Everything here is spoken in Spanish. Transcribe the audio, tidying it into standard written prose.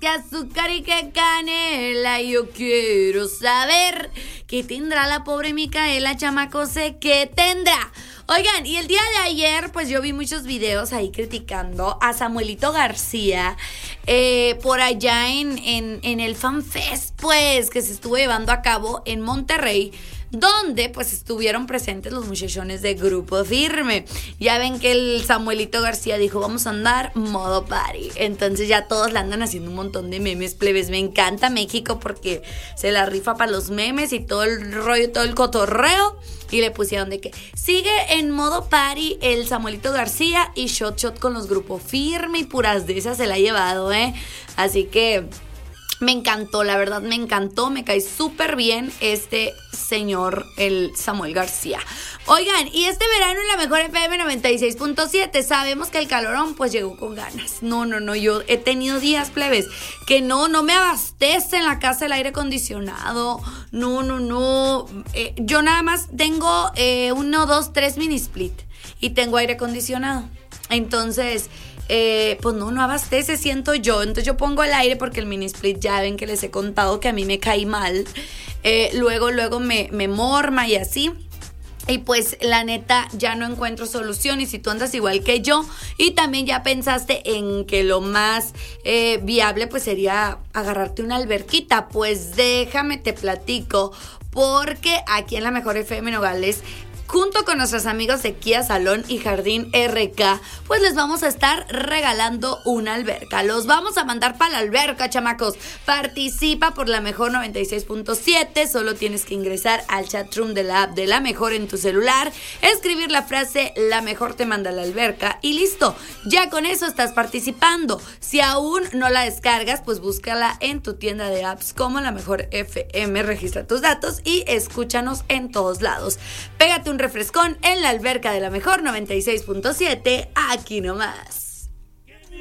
que azúcar y que canela. Y yo quiero saber qué tendrá la pobre Micaela, chamacos, sé qué tendrá. Oigan, y el día de ayer, pues yo vi muchos videos ahí criticando a Samuelito García por allá en el Fan Fest, pues, que se estuvo llevando a cabo en Monterrey, donde pues estuvieron presentes los muchachones de Grupo Firme. Ya ven que el Samuelito García dijo, vamos a andar modo party. Entonces ya todos le andan haciendo un montón de memes, plebes. Me encanta México porque se la rifa para los memes y todo el rollo, todo el cotorreo. Y le pusieron de que sigue en modo party el Samuelito García y shot con los Grupo Firme, y puras de esas se la ha llevado, Así que me encantó, la verdad me encantó, me cae súper bien este señor, el Samuel García. Oigan, y este verano en la mejor FM 96.7, sabemos que el calorón pues llegó con ganas. No, yo he tenido días, plebes, que no me abastece en la casa el aire acondicionado. No. Yo nada más tengo 1, 2, 3 mini split y tengo aire acondicionado. Entonces, pues no abastece, siento yo. Entonces yo pongo el aire porque el mini split, ya ven que les he contado que a mí me cae mal. Luego me morma y así. Y pues la neta ya no encuentro solución. Y si tú andas igual que yo y también ya pensaste en que lo más viable pues sería agarrarte una alberquita, pues déjame te platico, porque aquí en la mejor FM Nogales, junto con nuestros amigos de Kia Salón y Jardín RK, pues les vamos a estar regalando una alberca. Los vamos a mandar para la alberca, chamacos. Participa por la mejor 96.7. Solo tienes que ingresar al chatroom de la app de La Mejor en tu celular, escribir la frase La Mejor te manda a la alberca y listo. Ya con eso estás participando. Si aún no la descargas, pues búscala en tu tienda de apps como La Mejor FM. Registra tus datos y escúchanos en todos lados. Pégate un refrescón en la alberca de La Mejor 96.7, aquí nomás.